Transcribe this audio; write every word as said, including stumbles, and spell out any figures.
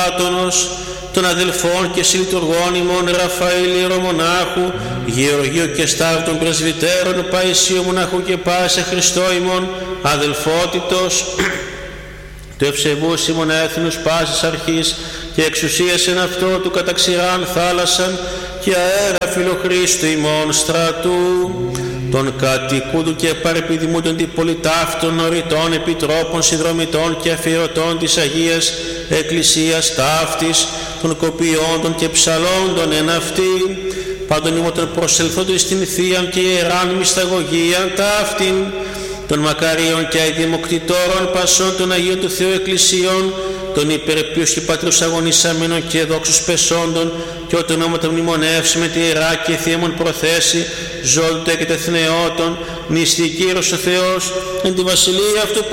Πλάτωνος, των αδελφών και συλλειτουργών ημών Ραφαήλ Ιερομονάχου, Γεωργίου και Σταύρου των Πρεσβυτέρων, Παϊσίου Μοναχού και Πάσε Χριστό ημών, αδελφότητος, του ευσεβούς ημών έθνους πάσης αρχής και εξουσίας εν αυτό του καταξηράν θάλασσαν και αέρα φιλοχρήστου ημών στρατού, των κατοικούντου και παρεπιδημού των τυπολιτάφτων, οριτών, επιτρόπων, συνδρομητών και αφιερωτών της Αγίας Εκκλησίας ταύτης, των κοπιόντων και ψαλόντων εν αυτή, πάντων ημών των προσελθόντων στην Θείαν και Ιεράν μυσταγωγίαν ταύτην, των μακαρίων και αηδημοκτητόρων πασών των Αγίων του Θεού Εκκλησίων, των υπερπίους και πατρούς αγωνισαμένων και δόξους πεσόντων, και ό,τι ονόματα μνημονεύσει με τη Ιερά και Θεία μου προθέσει, ζώντων και τεθνεώτων, νηστικήρος ο Θεός, εν τη βασιλεία αυτού